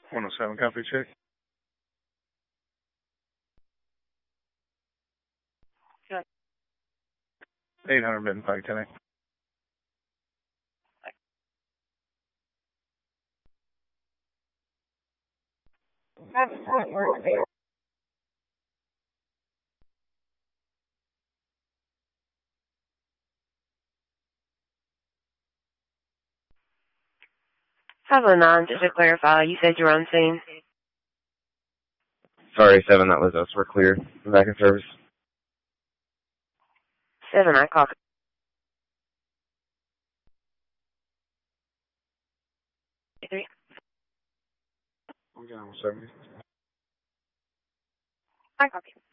107, copy, check. Check. 800 Mitten Pike, 10. Seven nine, just to clarify, you said you're on scene. Sorry, 7, that was us. We're clear. We're back in service. 7, I copy. Three. I'm getting on 70. I copy.